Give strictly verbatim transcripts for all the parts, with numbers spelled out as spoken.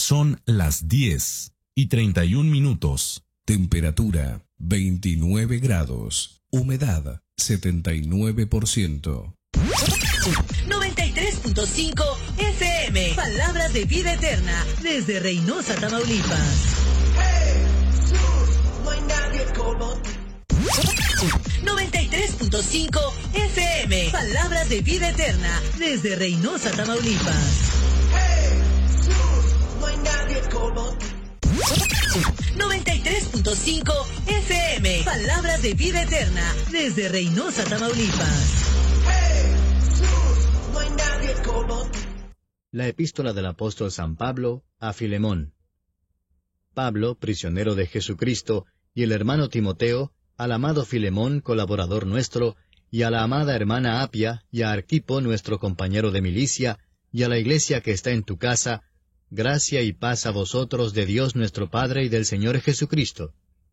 Son las diez y treinta y un minutos. Temperatura veintinueve grados. Humedad setenta y nueve por ciento. noventa y tres punto cinco F M. Palabras de vida eterna. Desde Reynosa, Tamaulipas. noventa y tres punto cinco F M. Palabras de vida eterna. Desde Reynosa, Tamaulipas. noventa y tres punto cinco F M. Palabras de vida eterna. Desde Reynosa, Tamaulipas. La epístola del apóstol San Pablo a Filemón. Pablo, prisionero de Jesucristo, y el hermano Timoteo, al amado Filemón, colaborador nuestro, y a la amada hermana Apia, y a Arquipo, nuestro compañero de milicia, y a la iglesia que está en tu casa, gracia y paz a vosotros de Dios nuestro Padre y del Señor Jesucristo.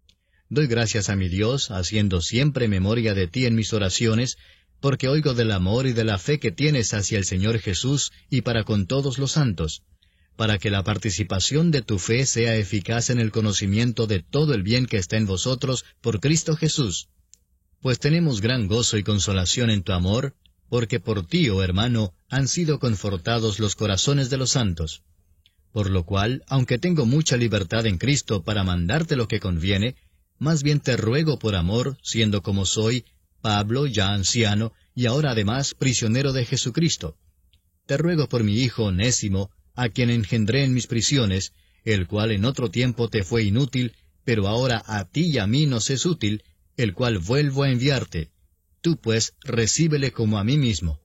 Doy gracias a mi Dios, haciendo siempre memoria de ti en mis oraciones, porque oigo del amor y de la fe que tienes hacia el Señor Jesús y para con todos los santos, para que la participación de tu fe sea eficaz en el conocimiento de todo el bien que está en vosotros por Cristo Jesús. Pues tenemos gran gozo y consolación en tu amor, porque por ti, oh hermano, han sido confortados los corazones de los santos. Por lo cual, aunque tengo mucha libertad en Cristo para mandarte lo que conviene, más bien te ruego por amor, siendo como soy, Pablo, ya anciano, y ahora además prisionero de Jesucristo. Te ruego por mi hijo Onésimo, a quien engendré en mis prisiones, el cual en otro tiempo te fue inútil, pero ahora a ti y a mí nos es útil, el cual vuelvo a enviarte. Tú pues recíbele como a mí mismo.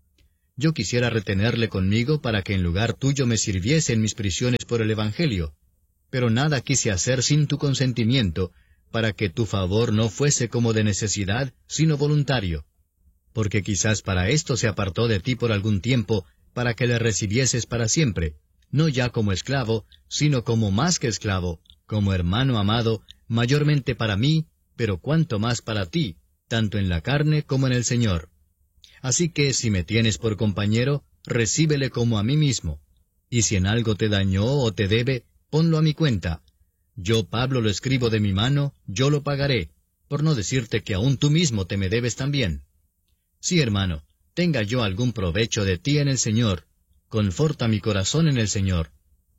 Yo quisiera retenerle conmigo para que en lugar tuyo me sirviese en mis prisiones por el Evangelio, pero nada quise hacer sin tu consentimiento, para que tu favor no fuese como de necesidad, sino voluntario. Porque quizás para esto se apartó de ti por algún tiempo, para que le recibieses para siempre, no ya como esclavo, sino como más que esclavo, como hermano amado, mayormente para mí, pero cuanto más para ti, tanto en la carne como en el Señor. Así que, si me tienes por compañero, recíbele como a mí mismo. Y si en algo te dañó o te debe, ponlo a mi cuenta. Yo, Pablo, lo escribo de mi mano, yo lo pagaré, por no decirte que aún tú mismo te me debes también. Sí, hermano, tenga yo algún provecho de ti en el Señor, conforta mi corazón en el Señor.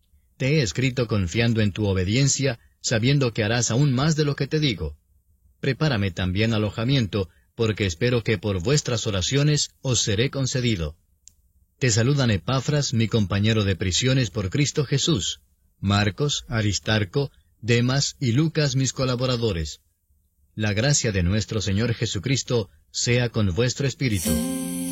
Te he escrito confiando en tu obediencia, sabiendo que harás aún más de lo que te digo. Prepárame también alojamiento, porque espero que por vuestras oraciones os seré concedido. Te saludan Epafras, mi compañero de prisiones por Cristo Jesús, Marcos, Aristarco, Demas y Lucas, mis colaboradores. La gracia de nuestro Señor Jesucristo sea con vuestro espíritu.